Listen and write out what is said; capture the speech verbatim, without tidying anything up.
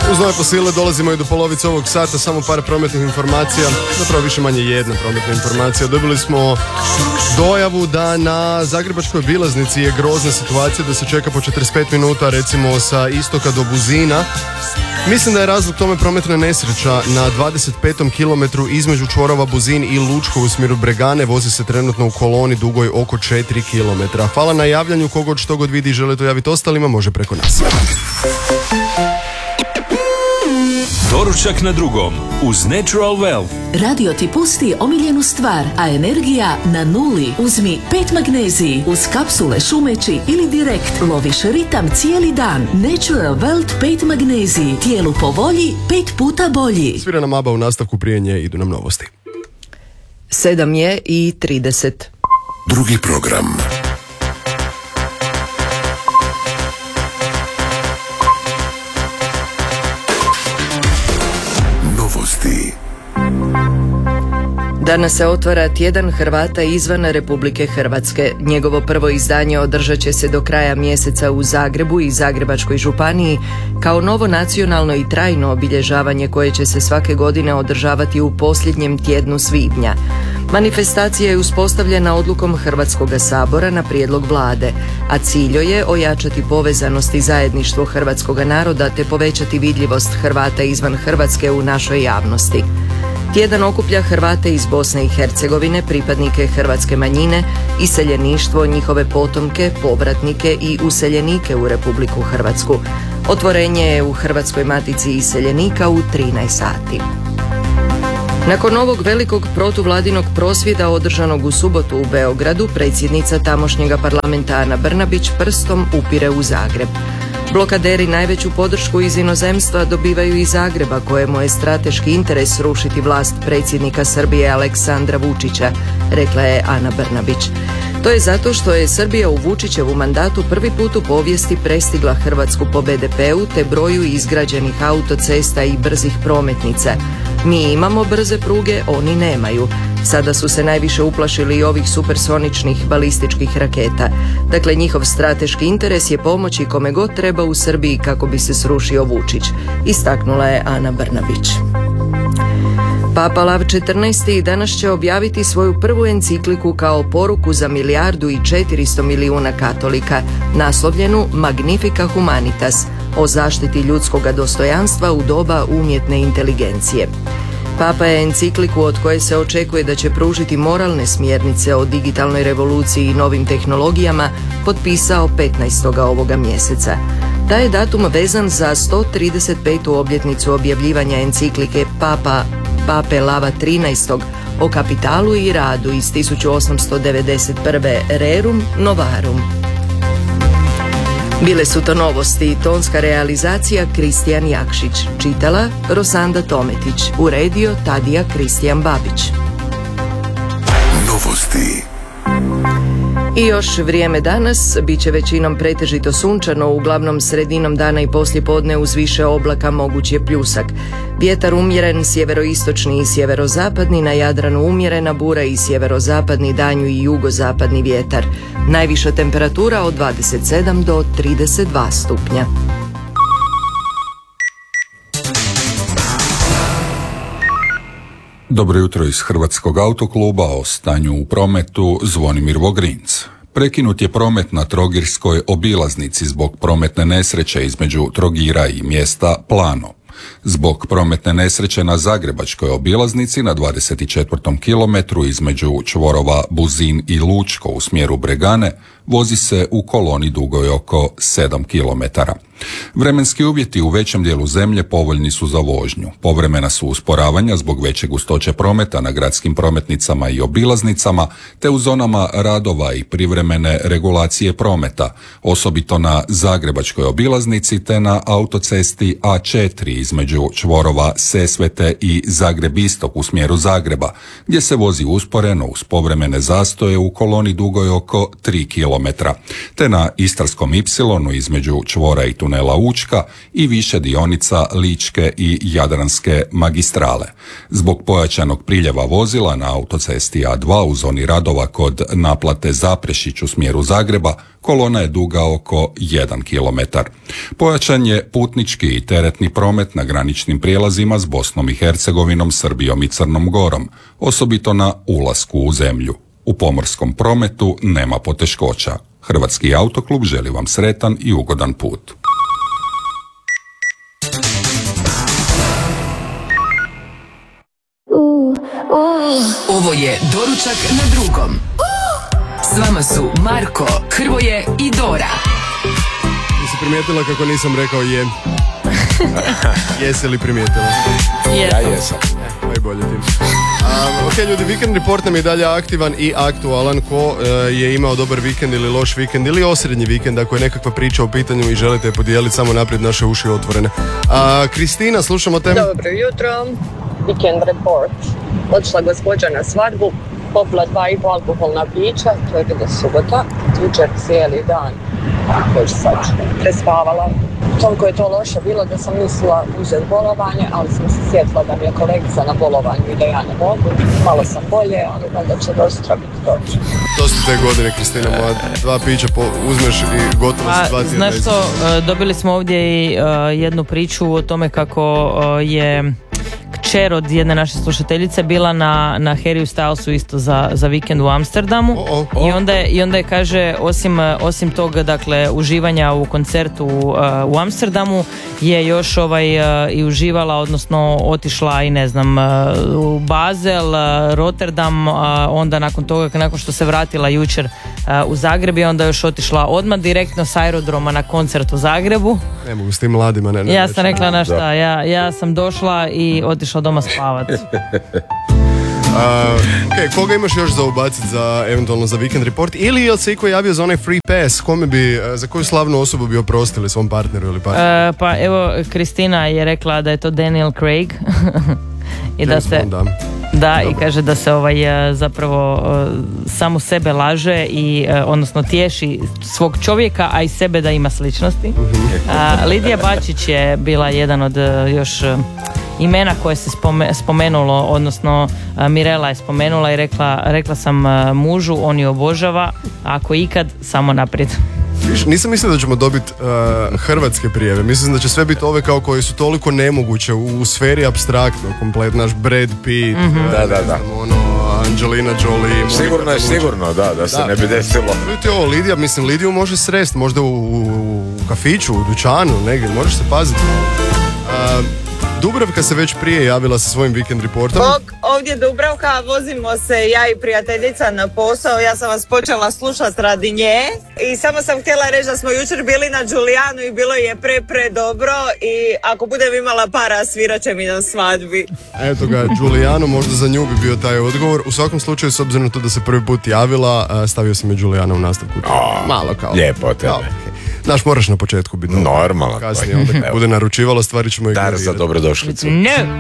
Uz nove posile dolazimo i do polovice ovog sata, samo par prometnih informacija, zapravo više manje jedna prometna informacija. Dobili smo dojavu da na Zagrebačkoj obilaznici je grozna situacija, da se čeka po četrdeset pet minuta recimo sa istoka do Buzina. Mislim da je razlog tome prometna nesreća na dvadeset petom kilometru između čvorova Buzin i Lučko u smjeru Bregane. Vozi se trenutno u koloni dugoj oko četiri kilometra. Hvala na javljanju, kogod što god vidi i želi to javiti ostalima, može preko nas. Doručak na drugom uz Natural Wealth. Radio ti pusti omiljenu stvar, a energija na nuli. Uzmi pet magneziji uz kapsule šumeći ili direkt. Loviš ritam cijeli dan. Natural Wealth pet magneziji. Tijelu po volji, pet puta bolji. Svira nam ABBA, u nastavku prije nje idu nam novosti. Sedam je i trideset. Drugi program. Danas se otvara tjedan Hrvata izvan Republike Hrvatske. Njegovo prvo izdanje održat će se do kraja mjeseca u Zagrebu i Zagrebačkoj županiji kao novo nacionalno i trajno obilježavanje koje će se svake godine održavati u posljednjem tjednu svibnja. Manifestacija je uspostavljena odlukom Hrvatskog sabora na prijedlog vlade, a cilj je ojačati povezanost i zajedništvo hrvatskog naroda te povećati vidljivost Hrvata izvan Hrvatske u našoj javnosti. Tjedan okuplja Hrvate iz Bosne i Hercegovine, pripadnike hrvatske manjine, iseljeništvo, njihove potomke, povratnike i useljenike u Republiku Hrvatsku. Otvorenje je u Hrvatskoj matici iseljenika u trinaest sati. Nakon ovog velikog protuvladinog prosvjeda održanog u subotu u Beogradu, predsjednica tamošnjega parlamenta Ana Brnabić prstom upire u Zagreb. Blokaderi najveću podršku iz inozemstva dobivaju iz Zagreba, kojemu je strateški interes rušiti vlast predsjednika Srbije Aleksandra Vučića, rekla je Ana Brnabić. To je zato što je Srbija u Vučićevu mandatu prvi put u povijesti prestigla Hrvatsku po be de peu te broju izgrađenih autocesta i brzih prometnica. Mi imamo brze pruge, oni nemaju. Sada su se najviše uplašili i ovih supersoničnih balističkih raketa. Dakle, njihov strateški interes je pomoći kome god treba u Srbiji kako bi se srušio Vučić, istaknula je Ana Brnabić. Papa Lav četrnaesti danas će objaviti svoju prvu encikliku kao poruku za milijardu i četiristo milijuna katolika, naslovljenu Magnifica Humanitas, o zaštiti ljudskoga dostojanstva u doba umjetne inteligencije. Papa je encikliku, od koje se očekuje da će pružiti moralne smjernice o digitalnoj revoluciji i novim tehnologijama, potpisao petnaestog ovoga mjeseca. Taj je datum vezan za sto trideset petu obljetnicu objavljivanja enciklike Papa Pape Lava trinaestog o kapitalu i radu iz tisuću osamsto devedeset prve. Rerum Novarum. Bile su to novosti, tonska realizacija Kristijan Jakšić, čitala Rosanda Tometić, uredio Tadija Kristijan Babić. Novosti. I još vrijeme danas, bit će većinom pretežito sunčano, uglavnom sredinom dana i poslijepodne uz više oblaka moguć je pljusak. Vjetar umjeren, sjeveroistočni i sjeverozapadni, na Jadranu umjerena bura i sjeverozapadni, danju i jugozapadni vjetar. Najviša temperatura od dvadeset sedam do trideset dva stupnja. Dobro jutro iz Hrvatskog autokluba, o stanju u prometu Zvonimir Vogrinc. Prekinut je promet na Trogirskoj obilaznici zbog prometne nesreće između Trogira i mjesta Plano. Zbog prometne nesreće na Zagrebačkoj obilaznici na dvadeset četvrtom kilometru između čvorova Buzin i Lučko u smjeru Bregane vozi se u koloni dugoj oko sedam kilometara. Vremenski uvjeti u većem dijelu zemlje povoljni su za vožnju. Povremena su usporavanja zbog veće gustoće prometa na gradskim prometnicama i obilaznicama, te u zonama radova i privremene regulacije prometa, osobito na Zagrebačkoj obilaznici te na autocesti A četiri između čvorova Sesvete i Zagreb Istok u smjeru Zagreba, gdje se vozi usporeno uz povremene zastoje u koloni dugoj oko tri kilometra. kilometra, te na Istarskom Ipsilonu između čvora i tunela Učka i više dionica Ličke i Jadranske magistrale. Zbog pojačanog priljeva vozila na autocesti A dva u zoni radova kod naplate Zaprešić u smjeru Zagreba, kolona je duga oko jedan kilometar. Pojačan je putnički i teretni promet na graničnim prijelazima s Bosnom i Hercegovinom, Srbijom i Crnom Gorom, osobito na ulasku u zemlju. U pomorskom prometu nema poteškoća. Hrvatski autoklub želi vam sretan i ugodan put. Ovo je Doručak na drugom. S vama su Marko, Hrvoje i Dora. Jesi primijetila kako nisam rekao je? Jesi li primijetila? Ja jesam. E, najbolje tim. Um, ok, ljudi, Weekend Report nam je dalje aktivan i aktualan. Ko uh, je imao dobar vikend ili loš vikend ili osrednji vikend, ako je nekakva priča u pitanju i želite je podijeliti, samo naprijed, naše uši otvorene. Uh, Kristina, slušamo te. Dobro jutro, Weekend Report. Otišla gospođa na svadbu, popila dva i pol alkoholna pića, to je bilo subota, jučer cijeli dan, već sad prespavala. Toliko je to loše bilo da sam mislila uzeti bolovanje, ali sam se sjetila da mi je kolegica na bolovanju i da ja ne mogu. Malo sam bolje, ali valjda će do sutra biti dobro. To su te godine, Kristina, moja dva pića po, uzmeš i gotovo se dva tjedna. Znaš što, dobili smo ovdje i uh, jednu priču o tome kako uh, je kćer od jedne naše slušateljice bila na, na Harry Stylesu isto za, za vikend u Amsterdamu. Oh, oh. I onda je, i onda je kaže, osim, osim toga, dakle, uživanja u koncertu uh, u Amsterdamu, je još ovaj, uh, i uživala, odnosno otišla i ne znam, uh, u Basel, uh, Rotterdam, uh, onda nakon toga, nakon što se vratila jučer uh, u Zagreb, je onda još otišla odmah direktno s aerodroma na koncert u Zagrebu. Ne mogu s tim mladima, ne, ne. Ja sam rekla, na šta, ja, ja sam došla i otišla doma spavat. Uh, ok, koga imaš još za ubaciti za, eventualno za Weekend Report? Ili je li se iko javio za onaj free pass? Kome bi, za koju slavnu osobu bi oprostili, svom partneru ili partneru? Uh, pa evo, Kristina je rekla da je to Daniel Craig. I da se... Da. Da, i kaže da se ovaj zapravo samu sebe laže i odnosno tješi svog čovjeka, a i sebe da ima sličnosti. A, Lidija Bačić je bila jedan od još imena koje se spome, spomenulo, odnosno Mirela je spomenula i rekla, rekla sam mužu, on je obožava, ako ikad, samo naprijed. Viš, nisam mislio da ćemo dobiti uh, hrvatske prijeve. Mislim da će sve biti ove kao koje su toliko nemoguće u, u sferi apstraktno, komplet naš Brad Pitt, mm-hmm. uh, da, da, da. ono, Angelina Jolie. Sigurno je, sigurno, da, da se da. ne bi desilo. Vidite ovo, Lidija, mislim, Lidiju može srest, možda u, u, u kafiću, u dućanu, negdje, možeš se paziti. Uh, Dubravka se već prije javila sa svojim Weekend Reportom. Bog, ovdje Dubravka, vozimo se ja i prijateljica na posao, ja sam vas počela slušati radi nje i samo sam htjela reći da smo jučer bili na Giulianu i bilo je pre, pre dobro i ako budem imala para, svirat će mi na svadbi. Eto ga, Giuliano, možda za nju bi bio taj odgovor. U svakom slučaju, s obzirom na to da se prvi put javila, stavio sam je Giuliana u nastavku. O, malo kao. Lijepo tebe. Znaš, moraš na početku biti. Normalno. Kasnije, onda kad bude naručivala, stvari ćemo i dar za dobrodošlicu. Ne.